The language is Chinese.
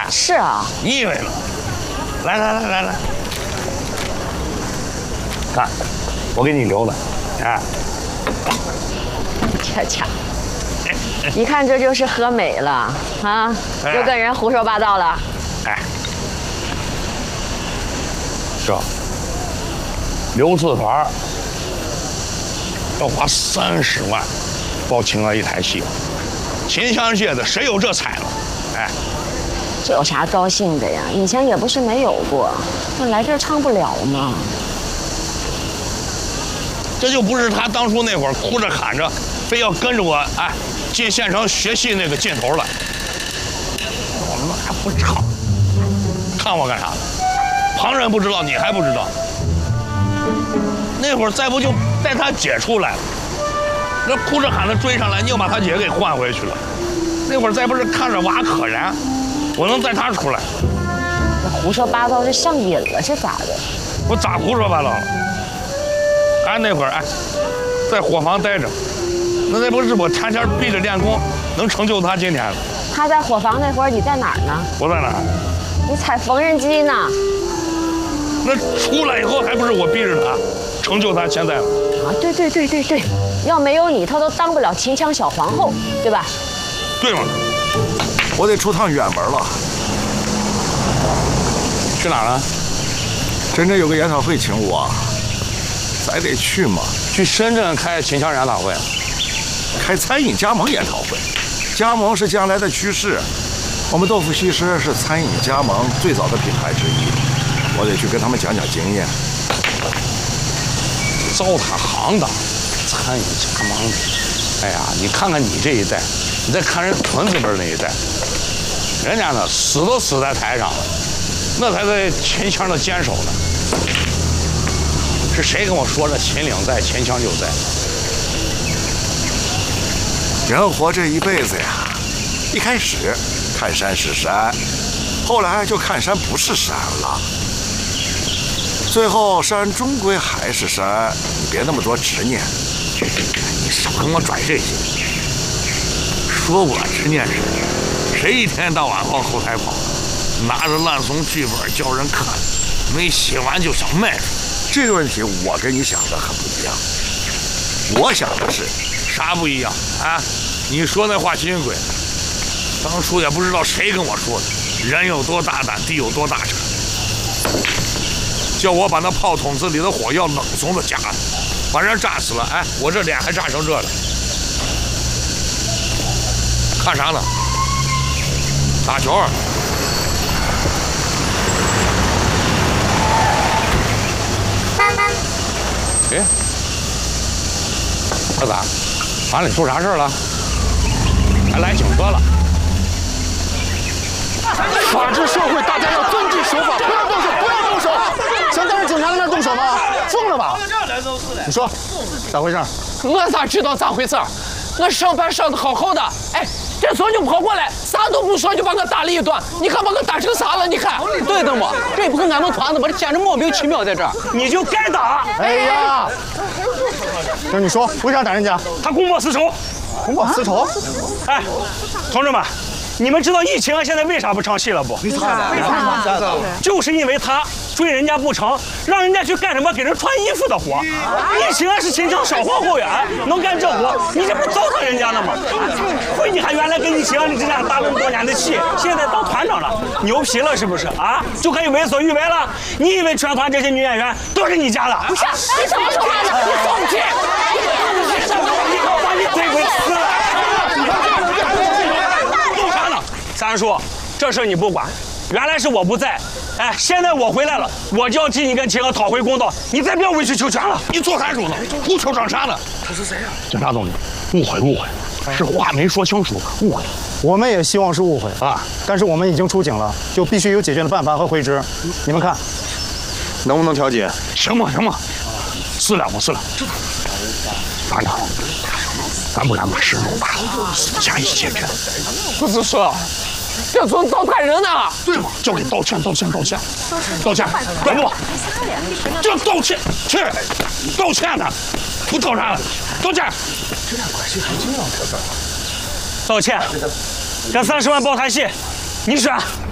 是啊， 你以为呢？来，看，我给你留的，啊， 恰，一看这就是喝美了啊，又跟人胡说八道了。 哎，这刘四团要花30万包秦娥一台戏，秦腔界的谁有这才能？哎， 这有啥高兴的呀？以前也不是没有过，那来这儿唱不了吗？ 这就不是他当初那会儿哭着喊着，非要跟着我哎进县城学戏那个劲头了。我们还不唱，看我干啥？旁人不知道，你还不知道。那会儿再不就带他姐出来了，那哭着喊着追上来，你又把他姐给换回去了。那会儿再不是看着娃可怜，我能带他出来？ 那胡说八道，这上瘾了，这咋的？ 我咋胡说八道了？还那会儿哎，在伙房待着，那不是我天天逼着练功，能成就他今天的。 他在伙房那会儿，你在哪儿呢？ 我在哪儿？ 你踩缝纫机呢。 那出来以后还不是我逼着他，成就他现在了。 啊，对，要没有你，他都当不了秦腔小皇后，对吧？ 对吗？ 我得出趟远门了。 去哪儿了？ 深圳有个研讨会请我，咱得去嘛。 去深圳开秦腔研讨会， 开餐饮加盟研讨会。加盟是将来的趋势，我们豆腐西施是餐饮加盟最早的品牌之一，我得去跟他们讲讲经验。 糟蹋行当，餐饮加盟。哎呀，你看看你这一代，你再看人屯子辈那一代，人家呢死都死在台上了，那才在秦腔的坚守呢。是谁跟我说这秦岭在，秦腔就在？ 人活这一辈子呀，一开始看山是山，后来就看山不是山了，最后山终归还是山。你别那么多执念， 你少跟我拽这些。说我执念谁一天到晚往后台跑，拿着烂怂剧本叫人看，没写完就想卖出。 这个问题我跟你想的很不一样。我想的是啥不一样啊？你说那话新鬼，当初也不知道谁跟我说的，人有多大胆，地有多大产，叫我把那炮筒子里的火药冷怂的夹了，把人炸死了。哎，我这脸还炸成这了，看啥呢？打球。哎，这咋？班里出啥事了？还来警车了？ 法治社会，大家要遵纪守法，不要动手，不要动手！想当着警察在那动手吗？疯了吧？你说咋回事？ 我咋知道咋回事？我上班上的好好的，哎，这孙就跑过来，啥都不说就把我打了一顿。你看把我打成啥了？你看，对的嘛，这不是俺们团子吗？这简直莫名其妙在这儿。 你就该打！哎呀，那你说为啥打人家？ 他公报私仇。 公报私仇？ 哎，同志们，你们知道易秦娥现在为啥不唱戏了不？ 为啥？ 就是因为他追人家不成，让人家去干什么给人穿衣服的活。易秦娥是秦腔小皇后呀，能干这活，你这不糟蹋人家了吗？亏你还原来跟易秦娥你这样搭了多年的戏，现在当团长了，牛皮了是不是啊？就可以为所欲为了？你以为全团这些女演员都是你家的？ 不是，你怎么说话呢？你放弃！ 以后把你这回死了！弄啥呢？三叔，这事你不管，原来是我不在，哎，现在我回来了，我就要替你跟秦娥讨回公道，你再别委曲求全了。 你做啥主呢？胡扯长啥呢？ 他是谁呀？ 警察同志，误会，是话没说清楚，误会。 我们也希望是误会啊，但是我们已经出警了，就必须有解决的办法和回执。你们看，能不能调解？ 行吧，私了。团长，咱不敢把事弄大了，加以解决。 不是说，这孙糟蹋人呢？ 对嘛，就给道歉，不，就道歉去，道歉呢，不道啥了，道歉。 这俩关系还这样可道歉，这30万包台戏，你选。